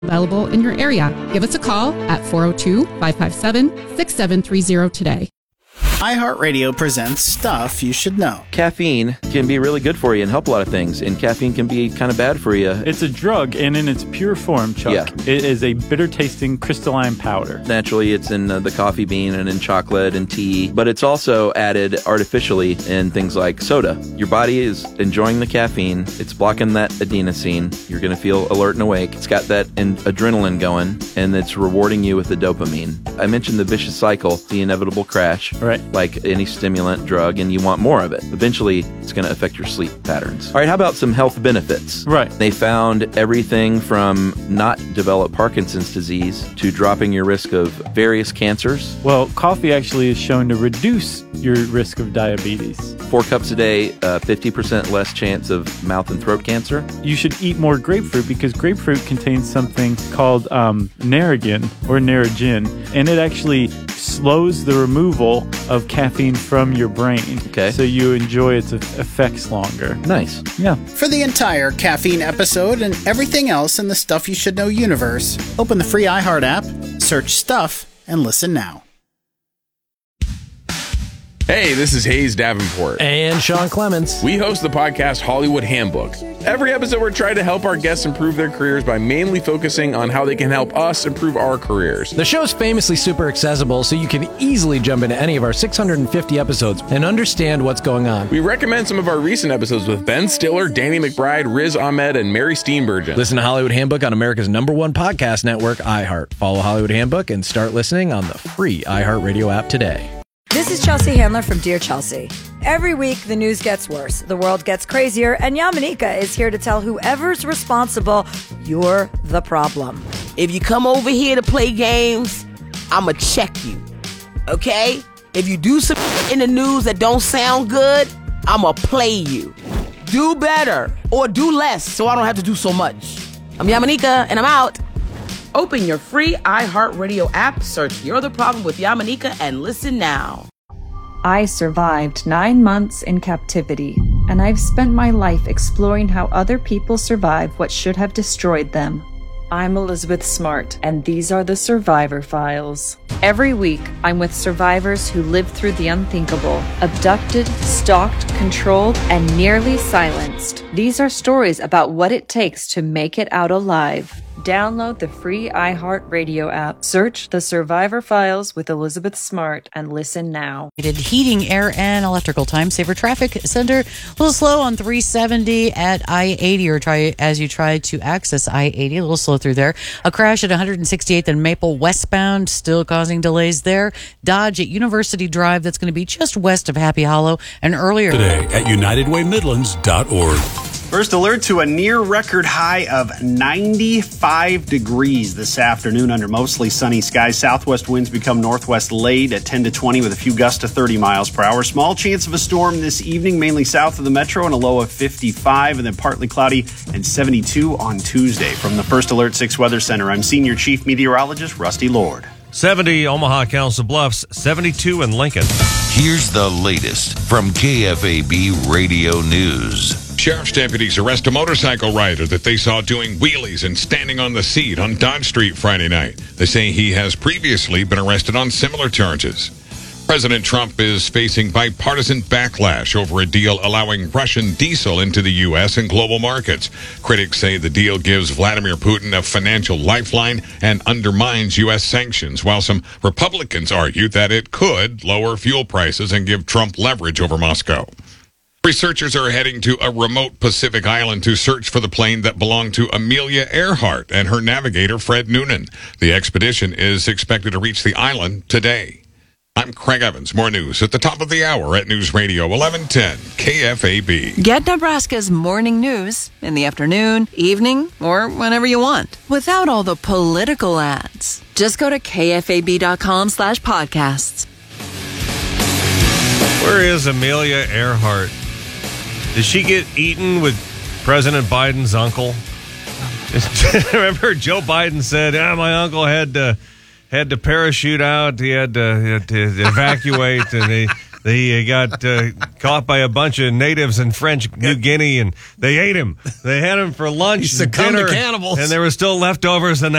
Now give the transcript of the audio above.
available in your area. Give us a call at 402-557-6730 today. iHeartRadio presents Stuff You Should Know. Caffeine can be really good for you and help a lot of things, and caffeine can be kind of bad for you. It's a drug, and in its pure form, Chuck, it is a bitter-tasting crystalline powder. Naturally, it's in the coffee bean and in chocolate and tea, but it's also added artificially in things like soda. Your body is enjoying the caffeine. It's blocking that adenosine. You're going to feel alert and awake. It's got that adrenaline going, and it's rewarding you with the dopamine. I mentioned the vicious cycle, the inevitable crash. Right. Like any stimulant drug, and you want more of it. Eventually, it's going to affect your sleep patterns. All right, how about some health benefits? Right. They found everything from not develop Parkinson's disease to dropping your risk of various cancers. Well, coffee actually is shown to reduce your risk of diabetes. 4 cups a day, 50% less chance of mouth and throat cancer. You should eat more grapefruit because grapefruit contains something called Narragin or Narragin, and it actually slows the removal of caffeine from your brain. Okay. So you enjoy its effects longer. Nice. Yeah. For the entire caffeine episode and everything else in the Stuff You Should Know universe, open the free iHeart app, search Stuff, and listen now. Hey, this is Hayes Davenport. And Sean Clements. We host the podcast Hollywood Handbook. Every episode, we're trying to help our guests improve their careers by mainly focusing on how they can help us improve our careers. The show's famously super accessible, so you can easily jump into any of our 650 episodes and understand what's going on. We recommend some of our recent episodes with Ben Stiller, Danny McBride, Riz Ahmed, and Mary Steenburgen. Listen to Hollywood Handbook on America's #1 podcast network, iHeart. Follow Hollywood Handbook and start listening on the free iHeartRadio app today. This is Chelsea Handler from Dear Chelsea. Every week, the news gets worse, the world gets crazier, and Yamanika is here to tell whoever's responsible, you're the problem. If you come over here to play games, I'ma check you, okay? If you do some in the news that don't sound good, I'ma play you. Do better, or do less, so I don't have to do so much. I'm Yamanika, and I'm out. Open your free iHeartRadio app, search You're the Problem with Yamanika, and listen now. I survived 9 months in captivity, and I've spent my life exploring how other people survive what should have destroyed them. I'm Elizabeth Smart, and these are the Survivor Files. Every week, I'm with survivors who lived through the unthinkable, abducted, stalked, controlled, and nearly silenced. These are stories about what it takes to make it out alive. Download the free iHeartRadio app. Search The Survivor Files with Elizabeth Smart and listen now. Heating, air, and electrical time saver traffic center. A little slow on 370 at I-80 or as you try to access I-80. A little slow through there. A crash at 168th and Maple westbound, still causing delays there. Dodge at University Drive, that's going to be just west of Happy Hollow. And earlier today at UnitedWayMidlands.org. First alert to a near record high of 95 degrees this afternoon under mostly sunny skies. Southwest winds become northwest late at 10 to 20 with a few gusts to 30 miles per hour. Small chance of a storm this evening, mainly south of the metro, and a low of 55, and then partly cloudy and 72 on Tuesday. From the First Alert 6 Weather Center, I'm Senior Chief Meteorologist Rusty Lord. 70 Omaha, Council Bluffs, 72 in Lincoln. Here's the latest from KFAB Radio News. Sheriff's deputies arrest a motorcycle rider that they saw doing wheelies and standing on the seat on Dodge Street Friday night. They say he has previously been arrested on similar charges. President Trump is facing bipartisan backlash over a deal allowing Russian diesel into the U.S. and global markets. Critics say the deal gives Vladimir Putin a financial lifeline and undermines U.S. sanctions, while some Republicans argue that it could lower fuel prices and give Trump leverage over Moscow. Researchers are heading to a remote Pacific island to search for the plane that belonged to Amelia Earhart and her navigator, Fred Noonan. The expedition is expected to reach the island today. I'm Craig Evans. More news at the top of the hour at News Radio 1110 KFAB. Get Nebraska's morning news in the afternoon, evening, or whenever you want, without all the political ads. Just go to kfab.com/podcasts. Where is Amelia Earhart? Did she get eaten with President Biden's uncle? Remember Joe Biden said, my uncle had to parachute out. He had to evacuate, and he got caught by a bunch of natives in French New Guinea, and they ate him. They had him for lunch. He succumbed dinner, to cannibals. And there were still leftovers, and